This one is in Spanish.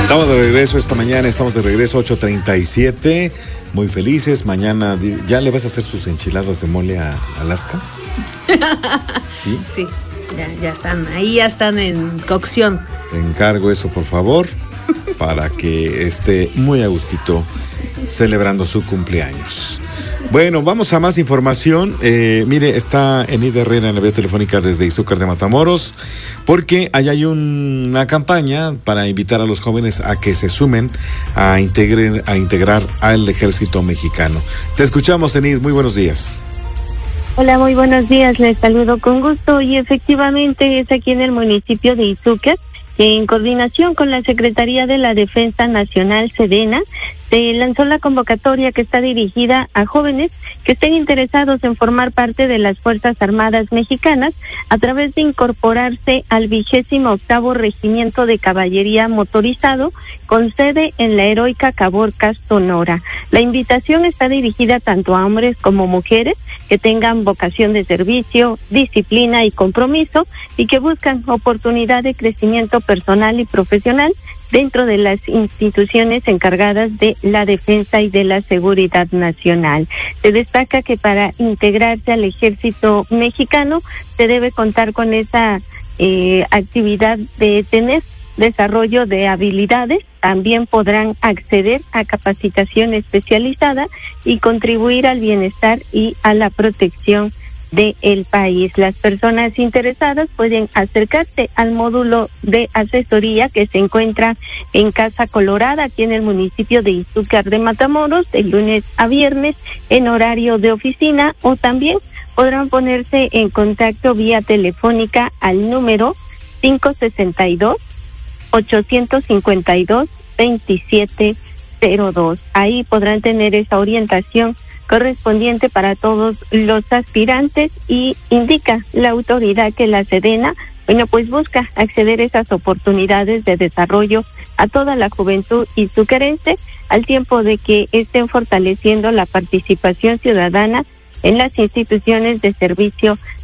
Estamos de regreso esta mañana, estamos de regreso 8:37, muy felices. Mañana, ¿ya le vas a hacer sus enchiladas de mole a Alaska? Sí. Sí, ya están, ahí ya están en cocción. Te encargo eso, por favor, para que esté muy a gustito celebrando su cumpleaños. Bueno, vamos a más información. Mire, está Enid Herrera en la vía telefónica desde Izúcar de Matamoros, porque allá hay una campaña para invitar a los jóvenes a que se sumen a integrar al ejército mexicano. Te escuchamos, Enid, muy buenos días. Hola, muy buenos días, les saludo con gusto y efectivamente es aquí en el municipio de Izúcar, en coordinación con la Secretaría de la Defensa Nacional, Sedena, se lanzó la convocatoria que está dirigida a jóvenes que estén interesados en formar parte de las Fuerzas Armadas Mexicanas a través de incorporarse al 28º Regimiento de Caballería Motorizado con sede en la heroica Caborca, Sonora. La invitación está dirigida tanto a hombres como mujeres que tengan vocación de servicio, disciplina y compromiso y que buscan oportunidad de crecimiento personal y profesional dentro de las instituciones encargadas de la defensa y de la seguridad nacional. Se destaca que para integrarse al ejército mexicano se debe contar con esa actividad de tener desarrollo de habilidades. También podrán acceder a capacitación especializada y contribuir al bienestar y a la protección del país. Las personas interesadas pueden acercarse al módulo de asesoría que se encuentra en Casa Colorada, aquí en el municipio de Izúcar de Matamoros, de lunes a viernes en horario de oficina, o también podrán ponerse en contacto vía telefónica al número 562-852-2702. Ahí podrán tener esa orientación correspondiente para todos los aspirantes y indica la autoridad que la Sedena, pues busca acceder a esas oportunidades de desarrollo a toda la juventud izucarense, al tiempo de que estén fortaleciendo la participación ciudadana en las instituciones de servicio